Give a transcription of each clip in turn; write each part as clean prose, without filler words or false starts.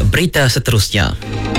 Berita seterusnya.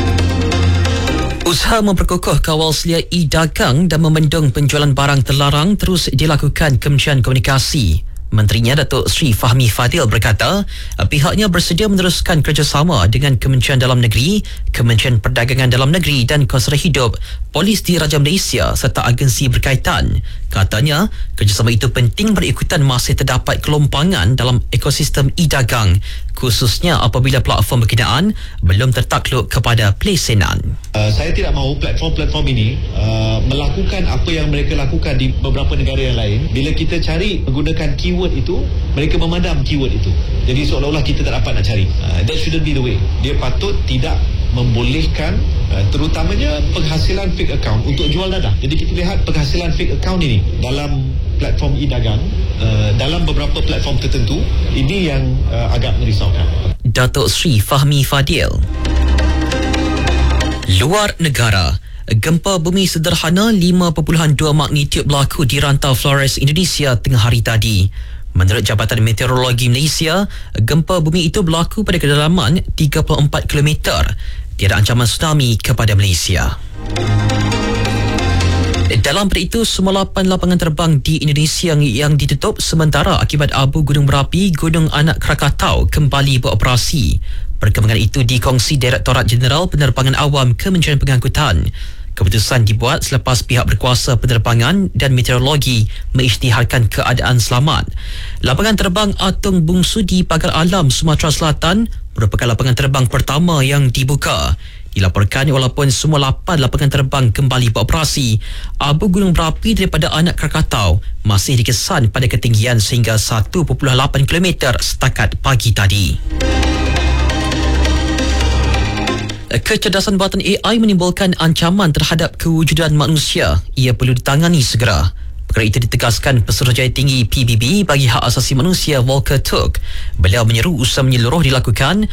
Usaha memperkokoh kawal selia e-dagang dan membendung penjualan barang terlarang terus dilakukan Kementerian Komunikasi. Menterinya Datuk Seri Fahmi Fadil berkata, pihaknya bersedia meneruskan kerjasama dengan Kementerian Dalam Negeri, Kementerian Perdagangan Dalam Negeri dan Keselamatan Hidup, Polis Diraja Malaysia serta agensi berkaitan. Katanya, kerjasama itu penting berikutan masih terdapat kelompangan dalam ekosistem e-dagang, khususnya apabila platform berkenaan belum tertakluk kepada pelesenan. Saya tidak mahu platform-platform ini melakukan apa yang mereka lakukan di beberapa negara yang lain. Bila kita cari menggunakan keyword itu, mereka memadam keyword itu. Jadi seolah-olah kita tak dapat nak cari. That shouldn't be the way. Dia patut tidak membolehkan terutamanya penghasilan fake account untuk jual dadah. Jadi kita lihat penghasilan fake account ini dalam platform e-dagang, dalam beberapa platform tertentu, ini yang agak merisaukan. Datuk Seri Fahmi Fadil. Luar negara, gempa bumi sederhana 5.2 magnitudo berlaku di rantau Flores, Indonesia tengah hari tadi. Menurut Jabatan Meteorologi Malaysia, gempa bumi itu berlaku pada kedalaman 34 km. Tiada ancaman tsunami kepada Malaysia. Dalam pada itu, semua 8 lapangan terbang di Indonesia yang ditutup sementara akibat abu gunung berapi Gunung Anak Krakatau kembali beroperasi. Perkembangan itu dikongsi Direktorat Jeneral Penerbangan Awam Kementerian Pengangkutan. Keputusan dibuat selepas pihak berkuasa penerbangan dan meteorologi mengisytiharkan keadaan selamat. Lapangan terbang Atung Bung Sudi Pagar Alam, Sumatera Selatan merupakan lapangan terbang pertama yang dibuka. Dilaporkan walaupun semua 8 lapangan terbang kembali beroperasi, abu gunung berapi daripada Anak Krakatau masih dikesan pada ketinggian sehingga 1.8 km setakat pagi tadi. Kecerdasan buatan AI menimbulkan ancaman terhadap kewujudan manusia. Ia perlu ditangani segera. Perkara itu ditegaskan Pesuruhjaya Tinggi PBB bagi Hak Asasi Manusia Volker Turk. Beliau menyeru usaha menyeluruh dilakukan